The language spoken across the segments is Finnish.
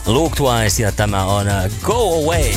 Look Twice ja tämä on Go Away.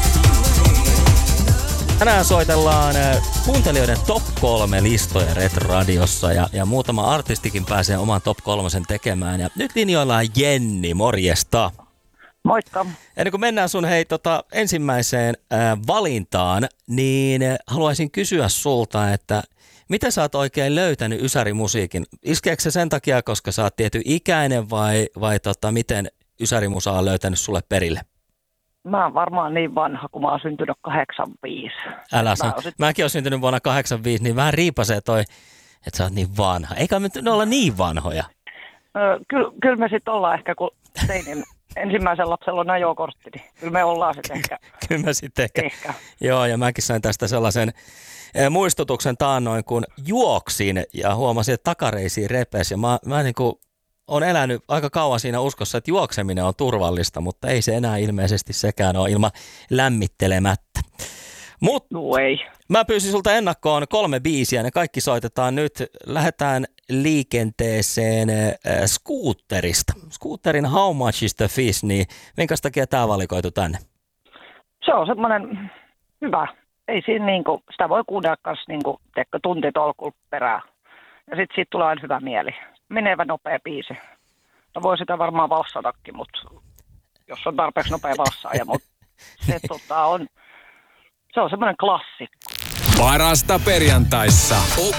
Tänään soitellaan kuuntelijoiden top 3 listoja Ret-radiossa ja muutama artistikin pääsee oman top 3 tekemään. Ja nyt linjoilla on Jenni, morjesta. Moikka. Ennen kuin mennään sun ensimmäiseen valintaan, niin haluaisin kysyä sulta, että miten sä oot oikein löytänyt ysärimusiikin? Iskeekö se sen takia, koska sä oot tietyn ikäinen vai miten ysärimusa on löytänyt sulle perille? Mä oon varmaan niin vanha, kun mä oon syntynyt 85. Älä sano. Mäkin oon syntynyt vuonna 85, niin vähän riipasee toi, että sä oot niin vanha. Eikä me nyt olla niin vanhoja. Kyllä me sitten ollaan ehkä, kun tein ensimmäisen lapsella on ajokortti, niin kyllä me ollaan sitten ehkä. Kyllä mä sitten ehkä. Joo, ja mäkin sain tästä sellaisen muistutuksen taannoin, kun juoksin ja huomasin, että takareisiin repesi. Ja mä niin kuin on elänyt aika kauan siinä uskossa, että juokseminen on turvallista, mutta ei se enää ilmeisesti sekään ole ilman lämmittelemättä. No ei. Mä pyysin sulta ennakkoon 3 biisiä, ne kaikki soitetaan nyt. Lähdetään liikenteeseen Scooterista. Scooterin How Much is the Fish, niin minkä takia tää valikoitu tänne? Se on semmoinen hyvä. Ei siinä niinku, sitä voi kuunnella kanssa niinku, tuntitolkulla perään. Ja sit siitä tulee aina hyvä mieli. Menevä nopea biisi. No voi sitä varmaan valssatakin, mutta jos on tarpeeksi nopea valssaaja, mutta se on semmoinen klassikko. Parasta perjantaissa.